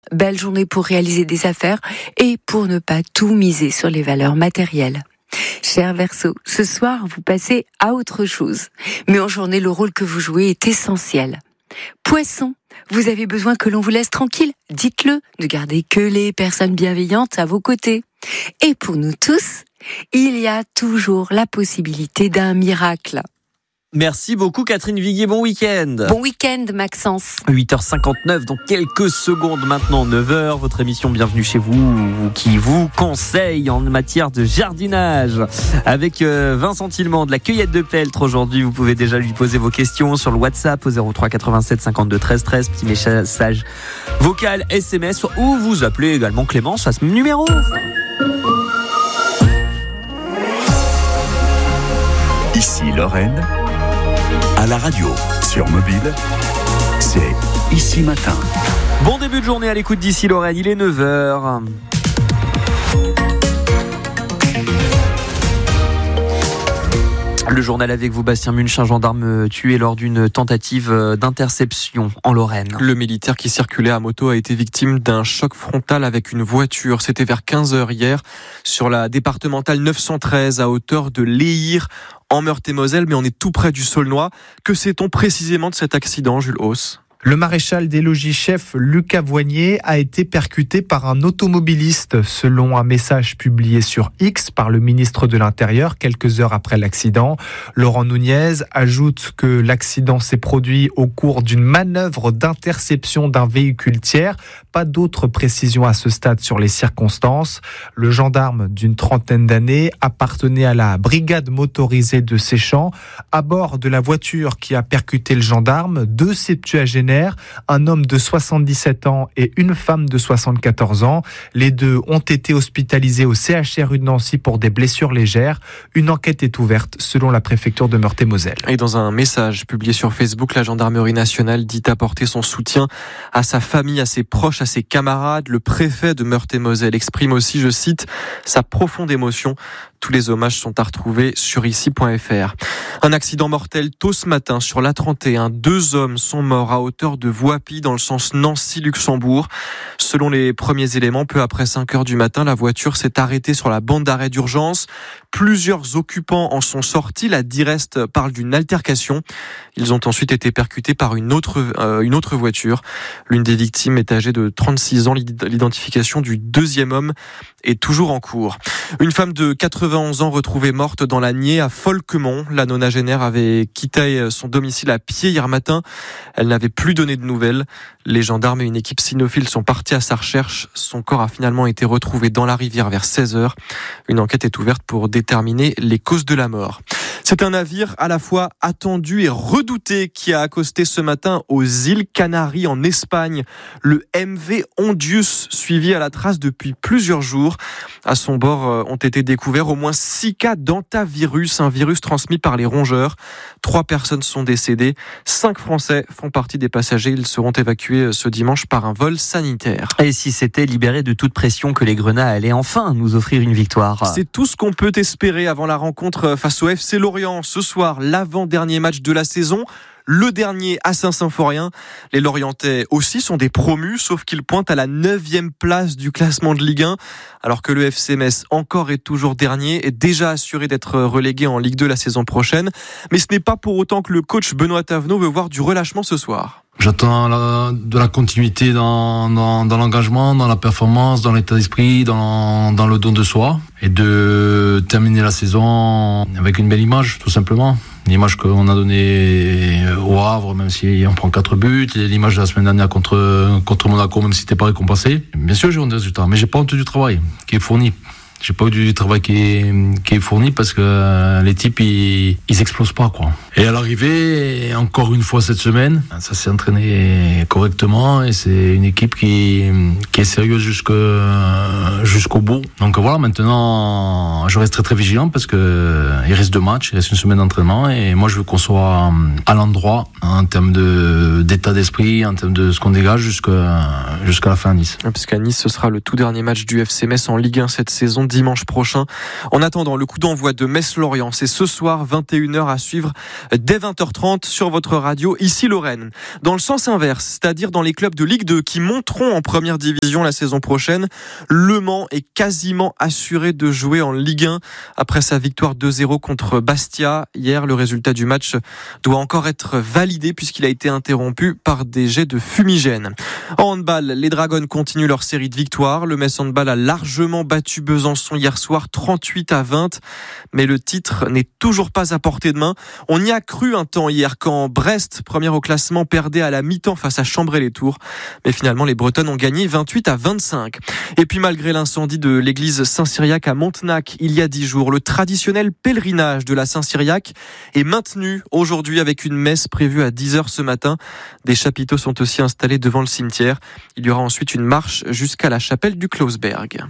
Belle journée pour réaliser des affaires et pour ne pas tout miser sur les valeurs matérielles. Cher Verseau, ce soir, vous passez à autre chose. Mais en journée, le rôle que vous jouez est essentiel. Poisson, vous avez besoin que l'on vous laisse tranquille. Dites-le, ne gardez que les personnes bienveillantes à vos côtés. Et pour nous tous, il y a toujours la possibilité d'un miracle. Merci beaucoup Catherine Viguier, bon week-end. Bon week-end Maxence. 8h59, dans quelques secondes maintenant, 9h, votre émission Bienvenue chez vous, qui vous conseille en matière de jardinage. Avec Vincent Tillement de la cueillette de Peltre aujourd'hui, vous pouvez déjà lui poser vos questions sur le WhatsApp au 03 87 52 13 13, petit message vocal, SMS, ou vous appelez également Clémence à ce numéro. Ici Lorraine. À la radio, sur mobile, c'est Ici Matin. Bon début de journée à l'écoute d'Ici Lorraine, il est 9h. Le journal avec vous, Bastien Munch, un gendarme tué lors d'une tentative d'interception en Lorraine. Le militaire qui circulait à moto a été victime d'un choc frontal avec une voiture. C'était vers 15h hier sur la départementale 913 à hauteur de Léhir en Meurthe-et-Moselle, mais on est tout près du Saulnois. Que sait-on précisément de cet accident, Jules Hauss ? Le maréchal des logis-chefs Lucas Voignier a été percuté par un automobiliste, selon un message publié sur X par le ministre de l'Intérieur quelques heures après l'accident. Laurent Nunez ajoute que l'accident s'est produit au cours d'une manœuvre d'interception d'un véhicule tiers. Pas d'autres précisions à ce stade sur les circonstances. Le gendarme d'une trentaine d'années appartenait à la brigade motorisée de Séchamps. À bord de la voiture qui a percuté le gendarme, 2 septuagénaires, un homme de 77 ans et une femme de 74 ans. Les deux ont été hospitalisés au CHRU de Nancy pour des blessures légères. Une enquête est ouverte selon la préfecture de Meurthe-et-Moselle. Et dans un message publié sur Facebook, la gendarmerie nationale dit apporter son soutien à sa famille, à ses proches, à ses camarades. Le préfet de Meurthe-et-Moselle exprime aussi, je cite, sa profonde émotion. Tous les hommages sont à retrouver sur ici.fr. Un accident mortel tôt ce matin sur l'A31. 2 hommes sont morts à hauteur de Voipy dans le sens Nancy-Luxembourg. Selon les premiers éléments, peu après 5h du matin, la voiture s'est arrêtée sur la bande d'arrêt d'urgence. Plusieurs occupants en sont sortis. La Direst parle d'une altercation. Ils ont ensuite été percutés par une autre voiture. L'une des victimes est âgée de 36 ans. L'identification du deuxième homme est toujours en cours. Une femme de 91 ans retrouvée morte dans la Niée à Folquemont. La nonagénaire avait quitté son domicile à pied hier matin. Elle n'avait plus donné de nouvelles. Les gendarmes et une équipe cynophile sont partis à sa recherche. Son corps a finalement été retrouvé dans la rivière vers 16h. Une enquête est ouverte pour déterminer les causes de la mort. C'est un navire à la fois attendu et redouté qui a accosté ce matin aux îles Canaries en Espagne. Le MV Ondius, suivi à la trace depuis plusieurs jours. À son bord ont été découverts au moins 6 cas d'hantavirus, un virus transmis par les rongeurs. 3 personnes sont décédées. 5 Français font partie des passagers. Ils seront évacués ce dimanche par un vol sanitaire. Et si c'était libéré de toute pression que les Grenats allaient enfin nous offrir une victoire ? C'est tout ce qu'on peut espérer avant la rencontre face au FC Lorient. Ce soir, l'avant-dernier match de la saison. Le dernier à Saint-Symphorien. Les Lorientais aussi sont des promus, sauf qu'ils pointent à la 9e place du classement de Ligue 1, alors que le FC Metz, encore et toujours dernier, est déjà assuré d'être relégué en Ligue 2 la saison prochaine. Mais ce n'est pas pour autant que le coach Benoît Tavenot veut voir du relâchement ce soir. J'attends de la continuité dans l'engagement, dans la performance, dans l'état d'esprit, dans le don de soi, et de terminer la saison avec une belle image, tout simplement. L'image qu'on a donnée au Havre, même si on prend 4 buts, l'image de la semaine dernière contre Monaco, même si c'était pas récompensé. Bien sûr, j'ai eu des résultats, mais j'ai pas honte du travail qui est fourni. J'ai pas eu du travail qui est fourni parce que les types ils explosent pas, quoi. Et à l'arrivée, encore une fois cette semaine, ça s'est entraîné correctement et c'est une équipe qui est sérieuse jusqu'au bout. Donc voilà, maintenant je reste très très vigilant parce que il reste 2 matchs, il reste une semaine d'entraînement et moi je veux qu'on soit à l'endroit en termes d'état d'esprit, en termes de ce qu'on dégage jusqu'à la fin à Nice. Parce qu'à Nice, ce sera le tout dernier match du FC Metz en Ligue 1 cette saison. dimanche prochain. En attendant, le coup d'envoi de Metz-Lorient, c'est ce soir 21h à suivre dès 20h30 sur votre radio, ici Lorraine. Dans le sens inverse, c'est-à-dire dans les clubs de Ligue 2 qui monteront en première division la saison prochaine, Le Mans est quasiment assuré de jouer en Ligue 1 après sa victoire 2-0 contre Bastia. Hier, le résultat du match doit encore être validé puisqu'il a été interrompu par des jets de fumigène. En handball, les Dragons continuent leur série de victoires. Le Metz Handball a largement battu Besançon hier soir 38-20, mais le titre n'est toujours pas à portée de main. On y a cru un temps hier quand Brest, première au classement, perdait à la mi-temps face à Chambray-les-Tours. Mais finalement, les Bretonnes ont gagné 28-25. Et puis malgré l'incendie de l'église Saint-Cyriaque à Montenac il y a 10 jours, le traditionnel pèlerinage de la Saint-Cyriaque est maintenu aujourd'hui avec une messe prévue à 10h ce matin. Des chapiteaux sont aussi installés devant le cimetière. Il y aura ensuite une marche jusqu'à la chapelle du Klausberg.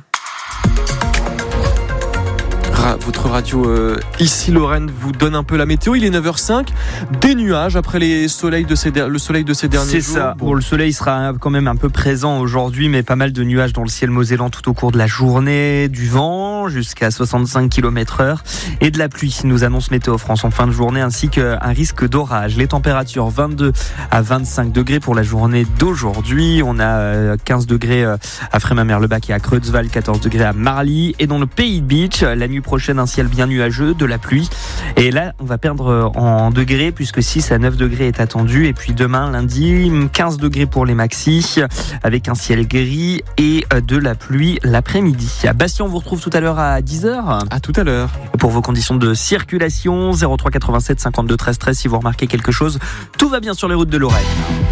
Votre radio ici Lorraine vous donne un peu la météo. Il est 9h05, des nuages après le soleil de ces derniers jours. C'est ça. Bon, le soleil sera quand même un peu présent aujourd'hui, mais pas mal de nuages dans le ciel mosellan tout au cours de la journée, du vent jusqu'à 65 km/h et de la pluie, nous annonce Météo France en fin de journée, ainsi qu'un risque d'orage. Les températures 22 à 25 degrés pour la journée d'aujourd'hui. On a 15 degrés à Frémin-Merlebac et à Creutzwald, 14 degrés à Marly, et dans le Pays de Beach, la nuit prochaine, un ciel bien nuageux, de la pluie. Et là, on va perdre en degrés puisque 6 à 9 degrés est attendu. Et puis demain, lundi, 15 degrés pour les maxis avec un ciel gris et de la pluie l'après-midi. À Bastia, on vous retrouve tout à l'heure à 10h. À tout à l'heure. Pour vos conditions de circulation, 03 87 52 13 13 si vous remarquez quelque chose. Tout va bien sur les routes de Lorraine.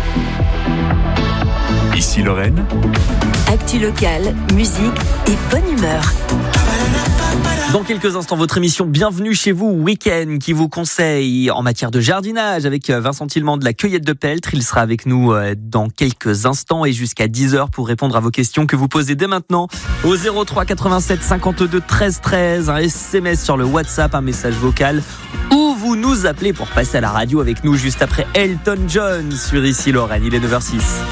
Ici Lorraine. Actu locale, musique et bonne humeur. Dans quelques instants, votre émission Bienvenue chez vous, Week-end, qui vous conseille en matière de jardinage avec Vincent Tillement de la Cueillette de Peltre. Il sera avec nous dans quelques instants et jusqu'à 10h pour répondre à vos questions que vous posez dès maintenant au 03 87 52 13 13, un SMS sur le WhatsApp, un message vocal, ou vous nous appelez pour passer à la radio avec nous juste après Elton John sur Ici Lorraine. Il est 9h06.